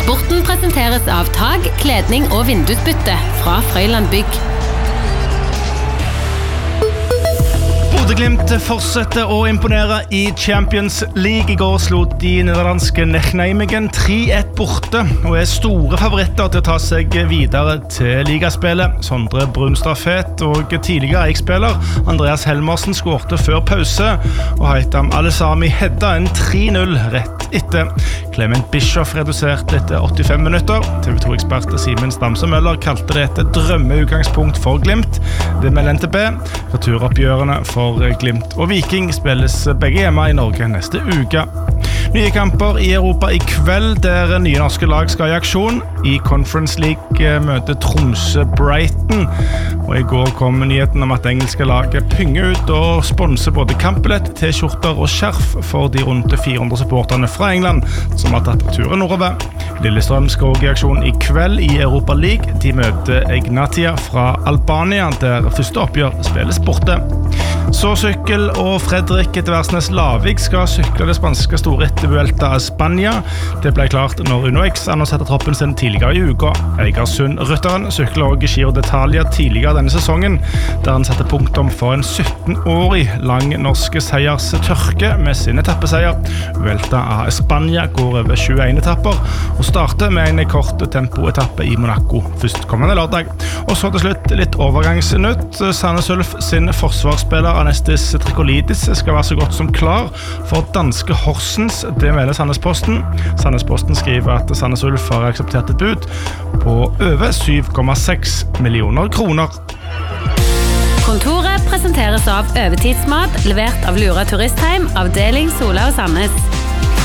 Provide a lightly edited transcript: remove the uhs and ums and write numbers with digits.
Sporten presenteres av tag, kledning og vindusbytte fra Frøyland Bygg. Bodø/Glimt fortsetter å imponere i Champions League. I går slo de nederlandske Nijmegen 3-1 borte og store favoritter til å ta seg videre til ligaspillet. Sondre Brunstad-Fet og tidligere Eik-spiller Andreas Helmersen skårte før pause, og Haitham Al-Sami hedda en 3-0 rett etter. Clement Bischoff reduserte etter 85 minutter. TV2-ekspert Simen Stamse-Møller kalte det et drømmeutgangspunkt for Glimt. Det melder NTB. Returoppgjørene for Glimt og Viking spilles begge hjemme i Norge neste uke. Nye kamper i Europa i kveld, der nye norske lag skal i aksjon. I Conference League møter Tromsø Brighton, og i går kom nyheten om at engelske laget pynger ut og sponser både kampbillett, T-skjorter og skjerf for de rundt 400 supporterne fra England som har tatt turen nordover. Lillestrøm skal også i aksjon i kveld i Europa League. De møter Egnatia fra Albania, der første oppgjør spilles borte. Så sykkel, og Fredrik Tversnes Lavik skal sykle det spanske storrittet Vuelta a Spania. Det ble klart når Uno X annonserte troppen sin tidligere i uka. Eigersund-rytteren sykler også Giro d'Italia tidligere denne sesongen, der han satte punktum for en 17-årig lang norske seierstørke med sin etappeseier. Vuelta a Spania går over 21 etapper og starter med en kort tempoetappe i Monaco førstkommende lørdag. Og så til slutt litt overgangsnytt. Sandnes Ulf sin forsvarsspiller Anestis Trikolidis skal være så godt som klar for danske Horsens. Det melder Sandnesposten. Sandnesposten skriver at Sandnes Ulf har akseptert et bud på over 7,6 millioner kroner. Kontoret presenteres av Øvetidsmat, levert av Lura Turistheim, avdeling Sola og Sandnes.